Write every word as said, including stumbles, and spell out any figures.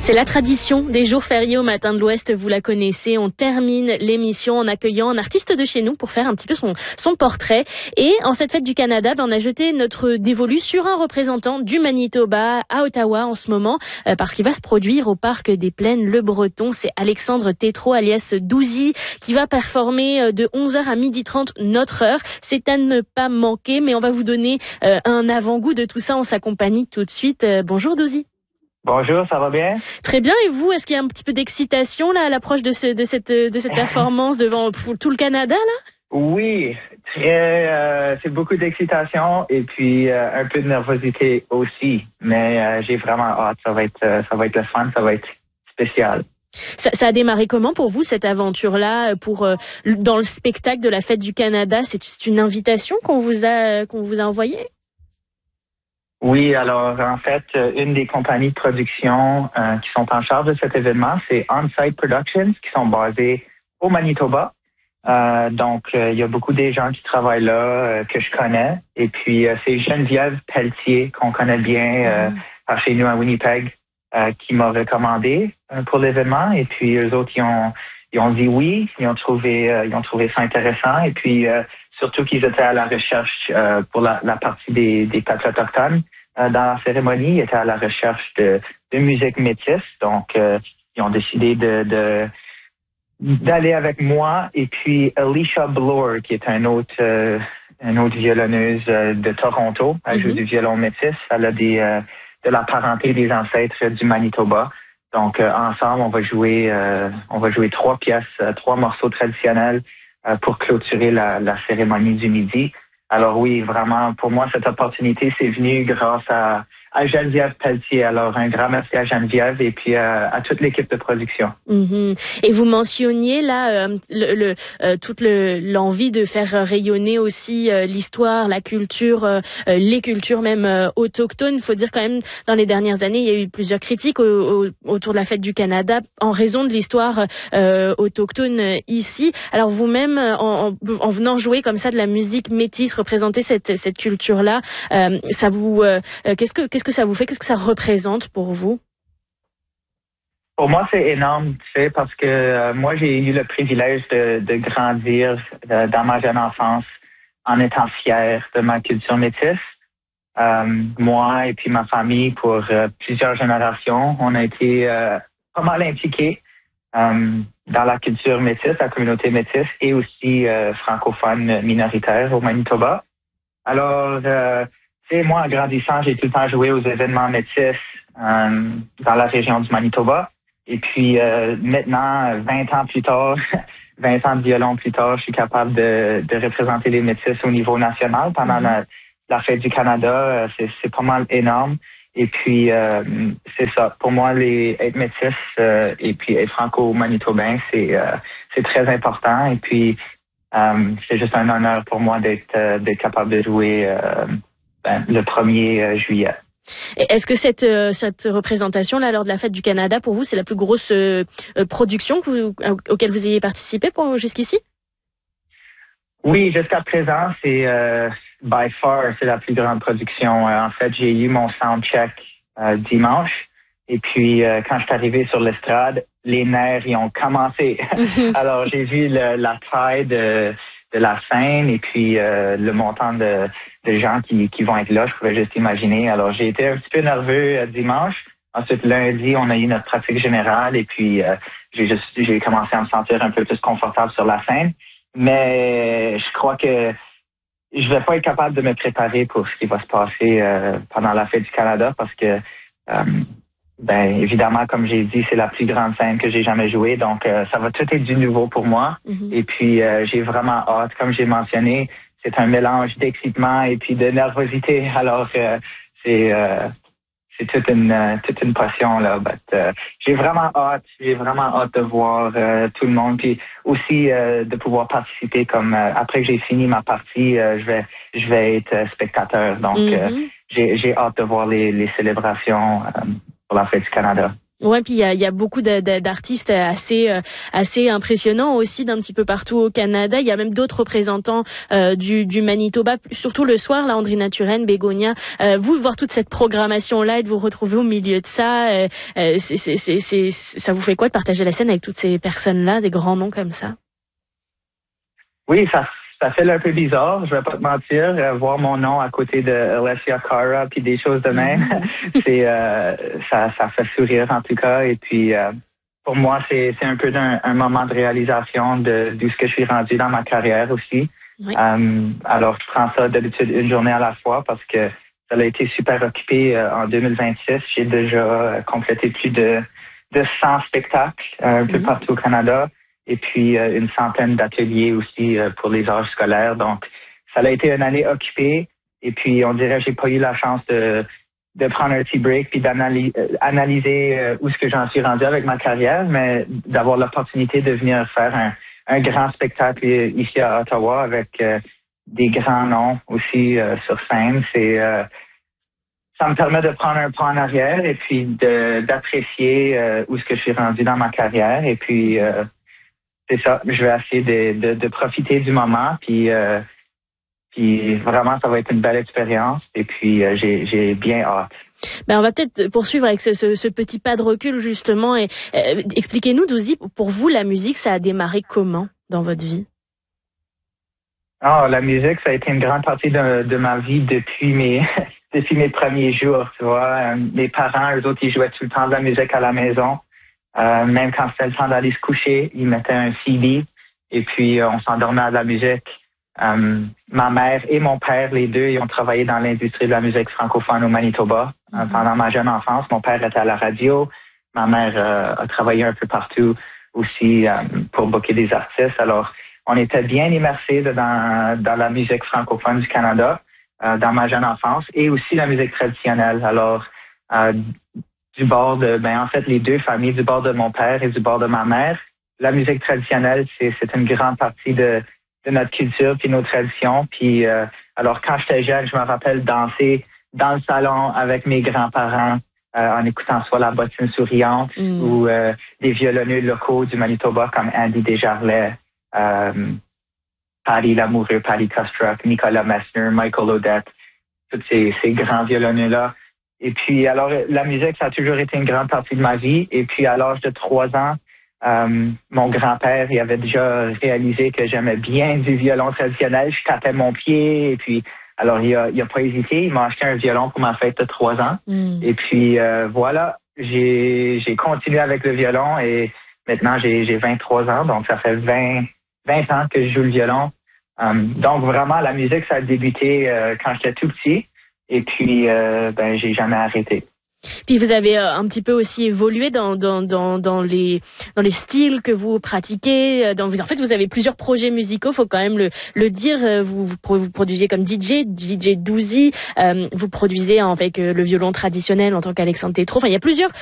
C'est la tradition des jours fériés au Matin de l'Ouest, vous la connaissez. On termine l'émission en accueillant un artiste de chez nous pour faire un petit peu son, son portrait. Et en cette fête du Canada, ben, on a jeté notre dévolu sur un représentant du Manitoba à Ottawa en ce moment, euh, parce qu'il va se produire au Parc des Plaines Le Breton. C'est Alexandre Tétrault alias Douzy qui va performer de onze heures à midi trente notre heure. C'est à ne pas manquer, mais on va vous donner euh, un avant-goût de tout ça en sa compagnie tout de suite. Euh, bonjour Douzy. Bonjour, ça va bien? Très bien, et vous, est-ce qu'il y a un petit peu d'excitation là à l'approche de, ce, de cette de cette performance devant tout le Canada là? Oui, très, euh, c'est beaucoup d'excitation et puis euh, un peu de nervosité aussi, mais euh, j'ai vraiment hâte. Ça va être euh, ça va être le fun, ça va être spécial. Ça, ça a démarré comment pour vous cette aventure-là pour euh, dans le spectacle de la Fête du Canada? C'est, c'est une invitation qu'on vous a qu'on vous a envoyée? Oui, alors en fait, une des compagnies de production euh, qui sont en charge de cet événement, c'est On-Site Productions, qui sont basées au Manitoba. Euh, donc, euh, il y a beaucoup des gens qui travaillent là, euh, que je connais. Et puis, euh, c'est Geneviève Pelletier, qu'on connaît bien euh, mm. par chez nous à Winnipeg, euh, qui m'a recommandé euh, pour l'événement. Et puis, eux autres, ils ont, ils ont dit oui, ils ont trouvé, euh, ils ont trouvé ça intéressant. Et puis, euh, surtout qu'ils étaient à la recherche euh, pour la, la partie des, des peuples autochtones. Euh, dans la cérémonie, ils étaient à la recherche de, de musique métisse. Donc, euh, ils ont décidé de, de d'aller avec moi. Et puis, Alicia Bloor, qui est un autre, euh, une autre violonneuse euh, de Toronto. Elle mm-hmm. joue du violon métis. Elle a des, euh, de la parenté des ancêtres du Manitoba. Donc, euh, ensemble, on va jouer, euh, on va jouer trois pièces, euh, trois morceaux traditionnels euh, pour clôturer la, la cérémonie du midi. Alors oui, vraiment, pour moi, cette opportunité, c'est venu grâce à, à Geneviève Pelletier. Alors, un grand merci à Geneviève et puis euh, à toute l'équipe de production. Mm-hmm. Et vous mentionniez là euh, le, le, euh, toute le, l'envie de faire rayonner aussi euh, l'histoire, la culture, euh, les cultures même euh, autochtones. Il faut dire quand même, dans les dernières années, il y a eu plusieurs critiques au, au, autour de la Fête du Canada en raison de l'histoire euh, autochtone ici. Alors vous-même, en, en, en venant jouer comme ça de la musique métisse, représenter cette, cette culture-là, euh, ça vous, euh, qu'est-ce que, qu'est-ce que ça vous fait? Qu'est-ce que ça représente pour vous? Pour moi, c'est énorme, tu sais, parce que euh, moi, j'ai eu le privilège de, de grandir euh, dans ma jeune enfance en étant fier de ma culture métisse. Euh, moi et puis ma famille, pour euh, plusieurs générations, on a été euh, pas mal impliqués euh, dans la culture métisse, la communauté métisse et aussi euh, francophone minoritaire au Manitoba. Alors, euh, tu sais, moi, en grandissant, j'ai tout le temps joué aux événements métis euh, dans la région du Manitoba. Et puis, euh, maintenant, vingt ans plus tard, vingt ans de violon plus tard, je suis capable de, de représenter les métis au niveau national pendant mm-hmm. la, la Fête du Canada. C'est, c'est pas mal énorme. Et puis, euh, c'est ça. Pour moi, les, être métis euh, et puis être franco-manitobain, c'est, euh, c'est très important. Et puis, euh, c'est juste un honneur pour moi d'être, euh, d'être capable de jouer euh, ben, le premier juillet. Est-ce que cette, euh, cette représentation-là, lors de la Fête du Canada, pour vous, c'est la plus grosse euh, production que vous, euh, auquel vous ayez participé pour, jusqu'ici? Oui, jusqu'à présent, c'est euh, by far, c'est la plus grande production. Euh, en fait, j'ai eu mon soundcheck euh, dimanche. Et puis, euh, quand je suis arrivé sur l'estrade, les nerfs, ils ont commencé. Mm-hmm. Alors, j'ai vu le, la taille de, de la scène et puis euh, le montant de, de gens qui, qui vont être là. Je pouvais juste imaginer. Alors, j'ai été un petit peu nerveux euh, dimanche. Ensuite, lundi, on a eu notre pratique générale et puis euh, j'ai juste j'ai commencé à me sentir un peu plus confortable sur la scène. Mais je crois que je vais pas être capable de me préparer pour ce qui va se passer euh, pendant la Fête du Canada parce que euh, ben évidemment, comme j'ai dit, c'est la plus grande scène que j'ai jamais jouée, donc euh, ça va tout être du nouveau pour moi. Mm-hmm. Et puis euh, j'ai vraiment hâte, comme j'ai mentionné, c'est un mélange d'excitement et puis de nervosité. Alors euh, c'est euh, c'est toute une euh, toute une passion là. But, euh, j'ai vraiment hâte, j'ai vraiment hâte de voir euh, tout le monde, puis aussi euh, de pouvoir participer. Comme euh, après que j'ai fini ma partie, euh, je vais je vais être euh, spectateur. Donc mm-hmm. euh, j'ai j'ai hâte de voir les les célébrations. Euh, pour la Fête du Canada. Ouais, puis il y a, y a beaucoup d'artistes assez euh, assez impressionnants aussi d'un petit peu partout au Canada. Il y a même d'autres représentants euh, du, du Manitoba, surtout le soir, là, Andrina Turenne, Bégonia. Euh, vous, voir toute cette programmation-là et de vous retrouver au milieu de ça, euh, euh, c'est, c'est, c'est, c'est, ça vous fait quoi de partager la scène avec toutes ces personnes-là, des grands noms comme ça? Oui, ça ça fait un peu bizarre, je vais pas te mentir, euh, voir mon nom à côté de Alessia Cara puis des choses de même, c'est euh, ça ça fait sourire en tout cas. Et puis euh, pour moi c'est c'est un peu d'un un moment de réalisation de de ce que je suis rendu dans ma carrière aussi. Oui. Euh, alors je prends ça d'habitude une journée à la fois parce que ça a été super occupé euh, en deux mille vingt-six. J'ai déjà euh, complété plus de de cent spectacles euh, un peu mm-hmm. partout au Canada. Et puis euh, une centaine d'ateliers aussi euh, pour les âges scolaires. Donc, ça a été une année occupée. Et puis, on dirait que j'ai pas eu la chance de de prendre un petit break puis d'analyser analyser euh, où est-ce que j'en suis rendu avec ma carrière, mais d'avoir l'opportunité de venir faire un, un grand spectacle ici à Ottawa avec euh, des grands noms aussi euh, sur scène, c'est euh, ça me permet de prendre un pas en arrière et puis de d'apprécier euh, où est-ce que je suis rendu dans ma carrière. Et puis euh, c'est ça, je vais essayer de, de, de profiter du moment, puis, euh, puis vraiment, ça va être une belle expérience, et puis euh, j'ai, j'ai bien hâte. Ben, on va peut-être poursuivre avec ce, ce, ce petit pas de recul, justement, et euh, expliquez-nous, Douzy, pour vous, la musique, ça a démarré comment dans votre vie? Oh, la musique, ça a été une grande partie de, de ma vie depuis mes depuis mes premiers jours, tu vois. Mes parents, eux autres, ils jouaient tout le temps de la musique à la maison. Euh, même quand c'était le temps d'aller se coucher, ils mettaient un C D et puis euh, on s'endormait à de la musique. Euh, ma mère et mon père, les deux, ils ont travaillé dans l'industrie de la musique francophone au Manitoba euh, mm-hmm. pendant ma jeune enfance. Mon père était à la radio. Ma mère euh, a travaillé un peu partout aussi euh, pour booker des artistes. Alors, on était bien immersés dans, dans la musique francophone du Canada euh, dans ma jeune enfance et aussi la musique traditionnelle. Alors, euh, du bord de, ben en fait les deux familles, du bord de mon père et du bord de ma mère. La musique traditionnelle, c'est c'est une grande partie de de notre culture puis nos traditions. Puis euh, alors quand j'étais jeune, je me rappelle danser dans le salon avec mes grands-parents euh, en écoutant soit la bottine souriante mm. ou euh, des violonneux locaux du Manitoba comme Andy Desjarlais, euh, Paddy Lamoureux, Paddy Kostruck, Nicolas Messner, Michael Odette, tous ces ces grands violonneux là. Et puis, alors, la musique, ça a toujours été une grande partie de ma vie. Et puis, à l'âge de trois ans, euh, mon grand-père, il avait déjà réalisé que j'aimais bien du violon traditionnel. Je tapais mon pied. Et puis, alors, il a, il a pas hésité. Il m'a acheté un violon pour ma fête de trois ans. Mm. Et puis, euh, voilà, j'ai, j'ai continué avec le violon. Et maintenant, j'ai, j'ai vingt-trois ans. Donc, ça fait vingt, vingt ans que je joue le violon. Um, donc, vraiment, la musique, ça a débuté euh, quand j'étais tout petit. Et puis, euh, ben, j'ai jamais arrêté. Puis vous avez euh, un petit peu aussi évolué dans dans dans dans les dans les styles que vous pratiquez. Dans vous, en fait, vous avez plusieurs projets musicaux. Faut quand même le le dire. Vous vous, vous produisez comme D J, D J Douzy. Euh, vous produisez avec euh, le violon traditionnel en tant qu'Alexandre Tétrault. Enfin, il y a plusieurs